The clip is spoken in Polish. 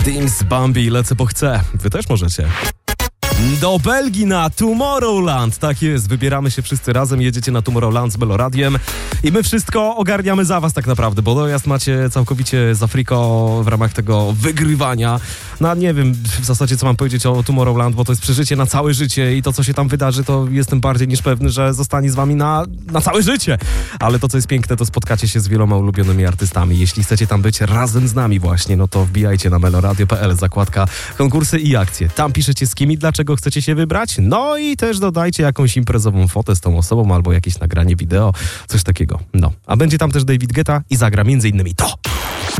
Teams Bambi, lecę bo chcę. Wy też możecie. Do Belgii na Tomorrowland. Tak jest, wybieramy się wszyscy razem, jedziecie na Tomorrowland z Meloradiem i my wszystko ogarniamy za was tak naprawdę, bo dojazd macie całkowicie z Afriko w ramach tego wygrywania. No nie wiem w zasadzie co mam powiedzieć o Tomorrowland, bo to jest przeżycie na całe życie i to co się tam wydarzy, to jestem bardziej niż pewny, że zostanie z wami na całe życie. Ale to co jest piękne, to spotkacie się z wieloma ulubionymi artystami. Jeśli chcecie tam być razem z nami właśnie, no to wbijajcie na meloradio.pl, zakładka konkursy i akcje. Tam piszecie z kim i dlaczego chcecie się wybrać, no i też dodajcie jakąś imprezową fotę z tą osobą albo jakieś nagranie wideo, coś takiego. No, a będzie tam też David Guetta i zagra między innymi to.